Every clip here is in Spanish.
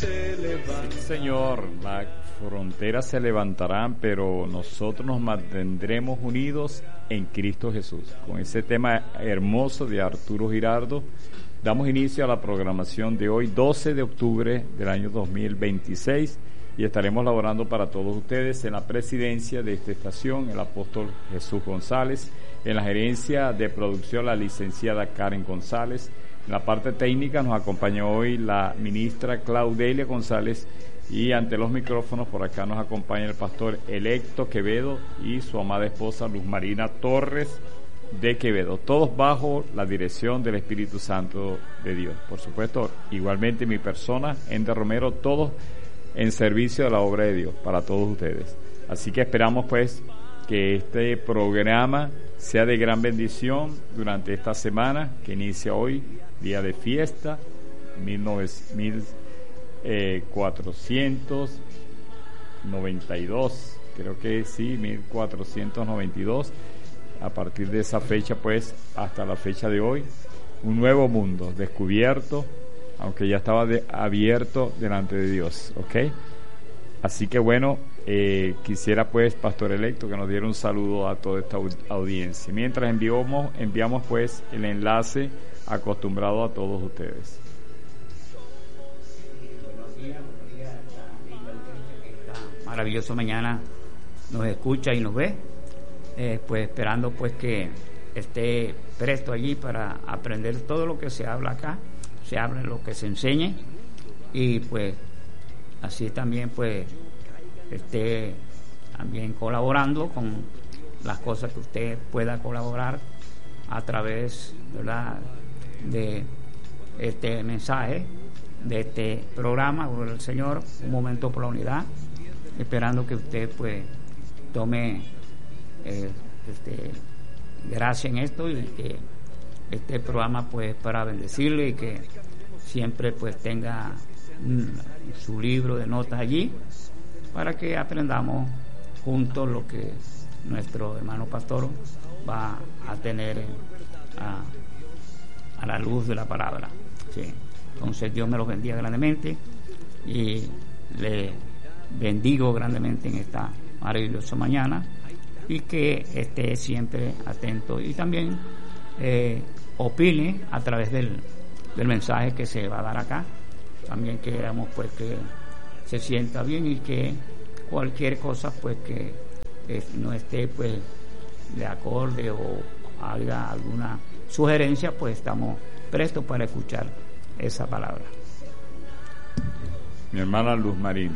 se levantarán. Sí, Señor, las fronteras se levantarán, pero nosotros nos mantendremos unidos en Cristo Jesús. Con ese tema hermoso de Arturo Giraldo, damos inicio a la programación de hoy, 12 de octubre del año 2026, y estaremos laborando para todos ustedes en la presidencia de esta estación, el apóstol Jesús González, en la gerencia de producción, la licenciada Karen González. En la parte técnica nos acompaña hoy la ministra Claudelia González, y ante los micrófonos por acá nos acompaña el pastor Electo Quevedo y su amada esposa Luz Marina Torres de Quevedo, todos bajo la dirección del Espíritu Santo de Dios. Por supuesto, igualmente mi persona, Ender Romero, todos en servicio de la obra de Dios para todos ustedes. Así que esperamos pues que este programa sea de gran bendición durante esta semana que inicia hoy, día de fiesta, 1492, creo que sí, 1492. A partir de esa fecha pues hasta la fecha de hoy, un nuevo mundo descubierto, aunque ya estaba abierto delante de Dios, ¿ok? Así que bueno, quisiera pues, Pastor Electo, que nos diera un saludo a toda esta audiencia, mientras enviamos pues el enlace acostumbrado a todos ustedes. Buenos días esta maravillosa mañana nos escucha y nos ve, pues esperando pues que esté presto allí para aprender todo lo que se habla acá, se habla lo que se enseñe, y pues así también pues esté también colaborando con las cosas que usted pueda colaborar a través, ¿verdad?, de este mensaje, de este programa, Gloria al Señor, un momento por la unidad, esperando que usted pues tome gracia en esto, y que este programa pues para bendecirle, y que siempre pues tenga su libro de notas allí para que aprendamos juntos lo que nuestro hermano pastor va a tener a la luz de la palabra. Sí. Entonces Dios me los bendiga grandemente y le bendigo grandemente en esta maravillosa mañana, y que esté siempre atento y también opine a través del mensaje que se va a dar acá. También queremos pues que se sienta bien, y que cualquier cosa pues que no esté pues de acorde o haga alguna sugerencia, pues estamos prestos para escuchar esa palabra. Mi hermana Luz Marina.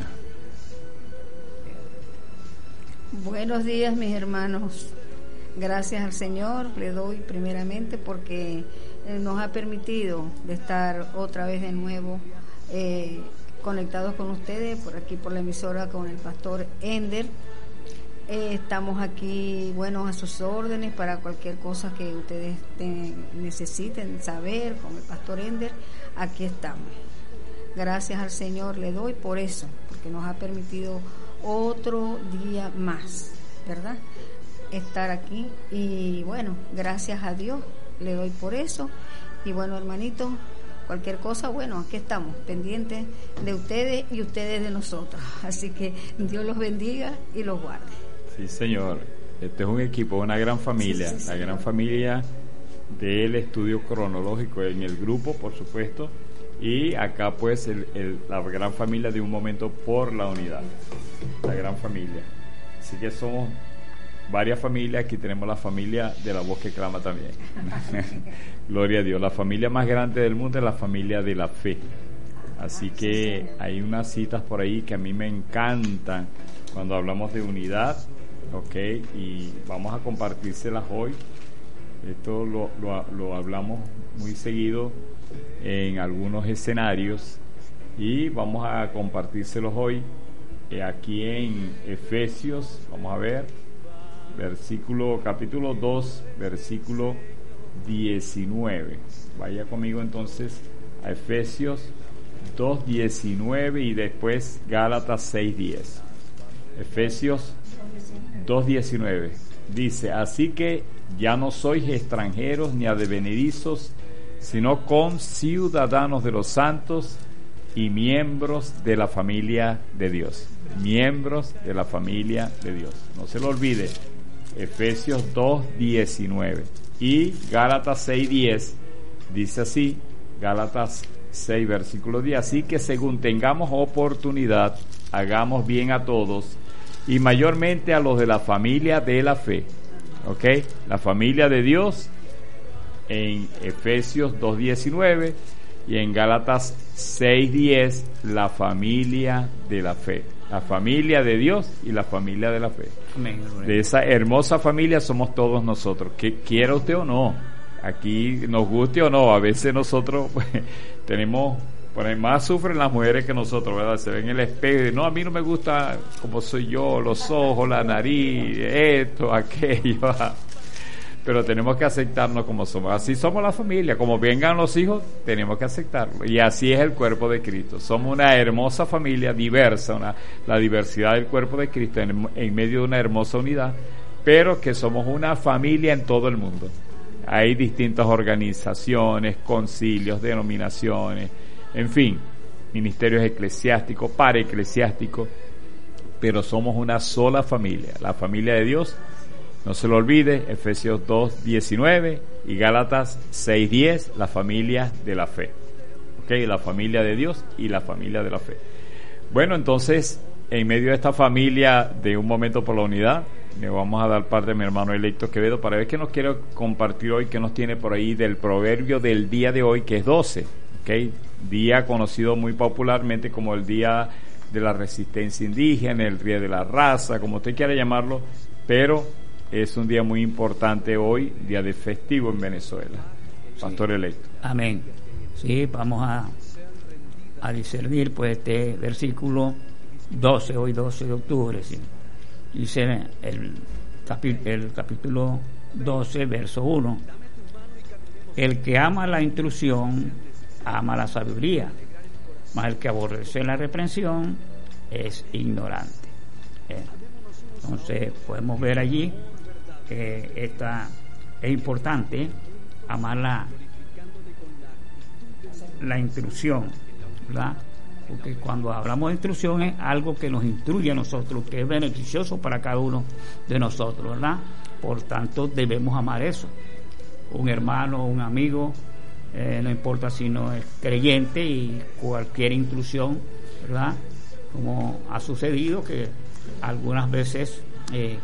Buenos días, mis hermanos. Gracias al Señor le doy primeramente porque nos ha permitido de estar otra vez de nuevo conectados con ustedes por aquí por la emisora con el pastor Ender. Estamos aquí, bueno, a sus órdenes para cualquier cosa que ustedes necesiten saber con el pastor Ender. Aquí estamos. Gracias al Señor le doy por eso, porque nos ha permitido otro día más, ¿verdad?, estar aquí. Y bueno, gracias a Dios le doy por eso. Y bueno, hermanitos, cualquier cosa, bueno, aquí estamos pendientes de ustedes y ustedes de nosotros. Así que Dios los bendiga y los guarde. Sí, Señor. Este es un equipo, una gran familia, sí, la gran familia del estudio cronológico en el grupo, por supuesto, y acá pues la gran familia de Un Momento por la Unidad, la gran familia. Así que somos varias familias. Aquí tenemos la familia de La Voz que Clama también. Gloria a Dios. La familia más grande del mundo es la familia de la fe. Así que hay unas citas por ahí que a mí me encantan cuando hablamos de unidad, ¿ok? Y vamos a compartírselas hoy. Esto lo hablamos muy seguido en algunos escenarios, y vamos a compartírselos hoy aquí en Efesios. Vamos a ver, capítulo 2, versículo 19. Vaya conmigo entonces a Efesios 2:19 y después Gálatas 6:10. Efesios 2:19 dice: así que ya no sois extranjeros ni advenedizos, sino conciudadanos de los santos y miembros de la familia de Dios. Miembros de la familia de Dios. No se lo olvide. Efesios 2:19 y Gálatas 6:10 dice así, Gálatas 6 versículo 10, así que según tengamos oportunidad, hagamos bien a todos y mayormente a los de la familia de la fe, ¿ok? La familia de Dios en Efesios 2:19 y en Gálatas 6:10 la familia de la fe, la familia de Dios y la familia de la fe. Amén. De esa hermosa familia somos todos nosotros, que quiera usted o no, aquí nos guste o no, a veces nosotros pues, tenemos, por más sufren las mujeres que nosotros, ¿verdad? Se ven en el espejo y no, a mí no me gusta como soy yo, los ojos, la nariz, esto, aquello, pero tenemos que aceptarnos como somos. Así somos la familia, como vengan los hijos, tenemos que aceptarlo. Y así es el cuerpo de Cristo. Somos una hermosa familia diversa, la diversidad del cuerpo de Cristo en medio de una hermosa unidad, pero que somos una familia en todo el mundo. Hay distintas organizaciones, concilios, denominaciones, en fin, ministerios eclesiásticos, paraeclesiásticos, pero somos una sola familia, la familia de Dios. No se lo olvide, Efesios 2:19 y Gálatas 6:10, la familia de la fe. ¿Ok? La familia de Dios y la familia de la fe. Bueno, entonces, en medio de esta familia de Un Momento por la Unidad, le vamos a dar parte a mi hermano Electo Quevedo para ver qué nos quiere compartir hoy, qué nos tiene por ahí del proverbio del día de hoy, que es 12. ¿Ok? Día conocido muy popularmente como el Día de la Resistencia Indígena, el Día de la Raza, como usted quiera llamarlo, pero es un día muy importante hoy, día de festivo en Venezuela. Pastor Electo. Amén. Sí, vamos a discernir pues este versículo 12, hoy 12 de octubre. ¿Sí? Dice el capítulo 12, verso 1. El que ama la instrucción, ama la sabiduría, mas el que aborrece la reprensión es ignorante. Entonces podemos ver allí que es importante amar la instrucción, ¿verdad? Porque cuando hablamos de instrucción es algo que nos instruye a nosotros, que es beneficioso para cada uno de nosotros, ¿verdad? Por tanto debemos amar eso. Un hermano, un amigo, no importa si no es creyente, y cualquier instrucción, ¿verdad? Como ha sucedido que algunas veces